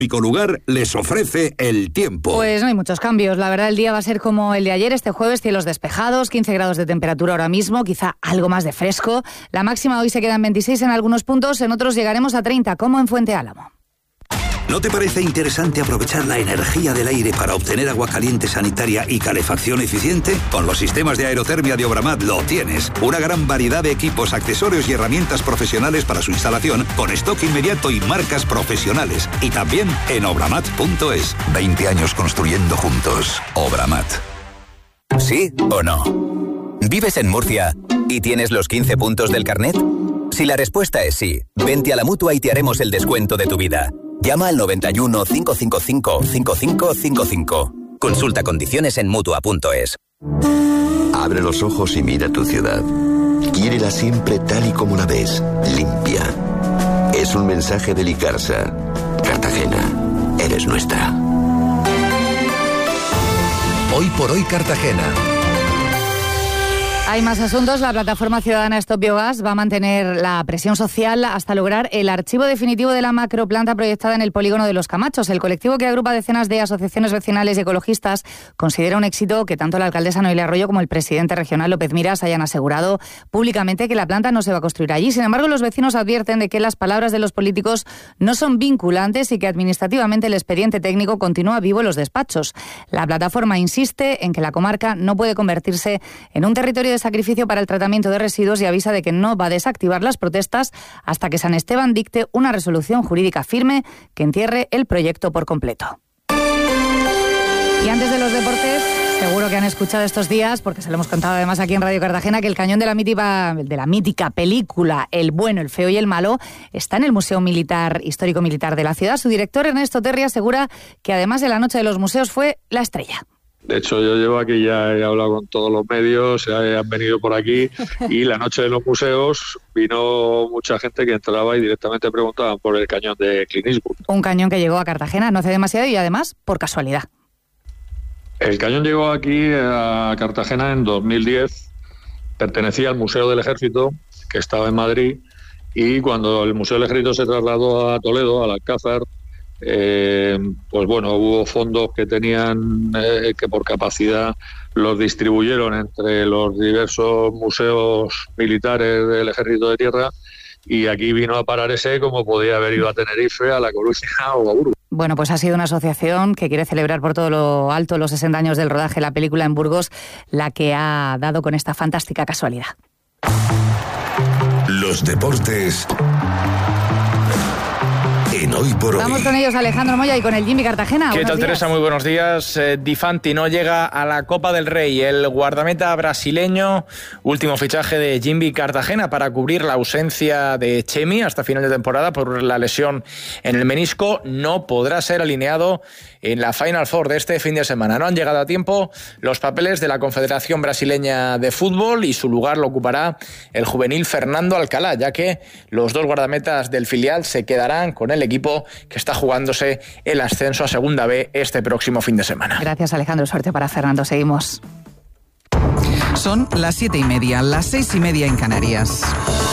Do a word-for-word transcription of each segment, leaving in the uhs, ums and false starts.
lugar les ofrece el tiempo. Pues no hay muchos cambios. La verdad, el día va a ser como el de ayer, este jueves, cielos despejados, quince grados de temperatura ahora mismo, quizá algo más de fresco. La máxima hoy se queda en veintiséis en algunos puntos, en otros llegaremos a treinta, como en Fuente Álamo. ¿No te parece interesante aprovechar la energía del aire para obtener agua caliente sanitaria y calefacción eficiente? Con los sistemas de aerotermia de Obramat lo tienes. Una gran variedad de equipos, accesorios y herramientas profesionales para su instalación con stock inmediato y marcas profesionales. Y también en obramat punto es. veinte años construyendo juntos. Obramat. ¿Sí o no? ¿Vives en Murcia y tienes los quince puntos del carnet? Si la respuesta es sí, vente a la Mutua y te haremos el descuento de tu vida. Llama al noventa y uno, cinco cinco cinco, cinco cinco cinco cinco. Consulta condiciones en mutua punto es. Abre los ojos y mira tu ciudad. Quiérela siempre tal y como la ves, limpia. Es un mensaje de Licarsa. Cartagena, eres nuestra. Hoy por hoy Cartagena. Hay más asuntos. La plataforma ciudadana Stop Biogás va a mantener la presión social hasta lograr el archivo definitivo de la macroplanta proyectada en el polígono de Los Camachos. El colectivo, que agrupa decenas de asociaciones vecinales y ecologistas, considera un éxito que tanto la alcaldesa Noelia Arroyo como el presidente regional López Miras hayan asegurado públicamente que la planta no se va a construir allí. Sin embargo, los vecinos advierten de que las palabras de los políticos no son vinculantes y que administrativamente el expediente técnico continúa vivo en los despachos. La plataforma insiste en que la comarca no puede convertirse en un territorio de sacrificio para el tratamiento de residuos y avisa de que no va a desactivar las protestas hasta que San Esteban dicte una resolución jurídica firme que entierre el proyecto por completo. Y antes de los deportes, seguro que han escuchado estos días, porque se lo hemos contado además aquí en Radio Cartagena, que el cañón de la mítica, de la mítica película El bueno, el feo y el malo está en el Museo Militar Histórico Militar de la ciudad. Su director, Ernesto Terry, asegura que además de la Noche de los Museos fue la estrella. De hecho, yo llevo aquí, ya he hablado con todos los medios, han venido por aquí, y la Noche de los Museos vino mucha gente que entraba y directamente preguntaban por el cañón de Clint Eastwood. Un cañón que llegó a Cartagena no hace demasiado y además por casualidad. El cañón llegó aquí a Cartagena en dos mil diez, pertenecía al Museo del Ejército, que estaba en Madrid, y cuando el Museo del Ejército se trasladó a Toledo, al Alcázar, Eh, pues bueno, hubo fondos que tenían eh, que por capacidad los distribuyeron entre los diversos museos militares del Ejército de Tierra, y aquí vino a parar ese como podía haber ido a Tenerife, a La Coruña o a Burgos. Bueno, pues ha sido una asociación que quiere celebrar por todo lo alto los sesenta años del rodaje de la película en Burgos, la que ha dado con esta fantástica casualidad. Los deportes en Hoy por Hoy. Vamos con ellos, Alejandro Moya, y con el Jimmy Cartagena. ¿Qué Buenos tal, días. Teresa? Muy buenos días. Eh, Di Fanti no llega a la Copa del Rey. El guardameta brasileño, último fichaje de Jimmy Cartagena para cubrir la ausencia de Chemi hasta final de temporada por la lesión en el menisco, no podrá ser alineado en la Final Four de este fin de semana. No han llegado a tiempo los papeles de la Confederación Brasileña de Fútbol y su lugar lo ocupará el juvenil Fernando Alcalá, ya que los dos guardametas del filial se quedarán con el equipo que está jugándose el ascenso a Segunda B este próximo fin de semana. Gracias, Alejandro. Suerte para Fernando. Seguimos. Son las siete y media, las seis y media en Canarias.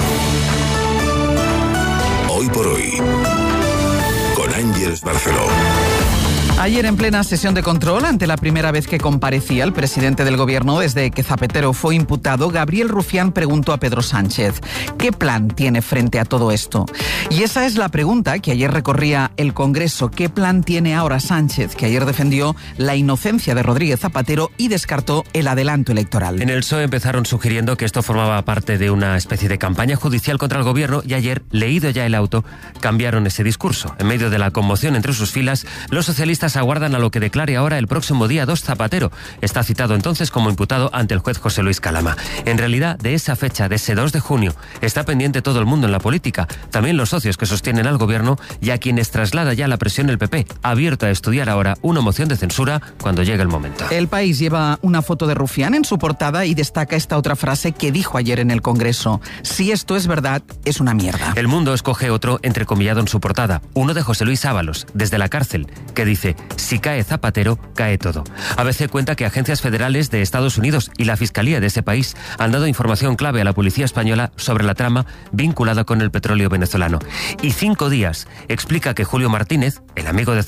Hoy por Hoy con Ángeles Barceló. Ayer, en plena sesión de control, ante la primera vez que comparecía el presidente del gobierno desde que Zapatero fue imputado, Gabriel Rufián preguntó a Pedro Sánchez: ¿qué plan tiene frente a todo esto? Y esa es la pregunta que ayer recorría el Congreso. ¿Qué plan tiene ahora Sánchez, que ayer defendió la inocencia de Rodríguez Zapatero y descartó el adelanto electoral? En el P S O E empezaron sugiriendo que esto formaba parte de una especie de campaña judicial contra el gobierno, y ayer, leído ya el auto, cambiaron ese discurso. En medio de la conmoción entre sus filas, los socialistas aguardan a lo que declare ahora el próximo día dos Zapatero. Está citado entonces como imputado ante el juez José Luis Calama. En realidad, de esa fecha, de ese dos de junio, está pendiente todo el mundo en la política, también los socios que sostienen al gobierno y a quienes traslada ya la presión el P P, abierto a estudiar ahora una moción de censura cuando llegue el momento. El País lleva una foto de Rufián en su portada y destaca esta otra frase que dijo ayer en el Congreso: si esto es verdad, es una mierda. El Mundo escoge otro entrecomillado en su portada, uno de José Luis Ábalos, desde la cárcel, que dice: si cae Zapatero, cae todo. A B C cuenta que agencias federales de Estados Unidos y la Fiscalía de ese país han dado información clave a la policía española sobre la trama vinculada con el petróleo venezolano. Y Cinco Días explica que Julio Martínez, el amigo de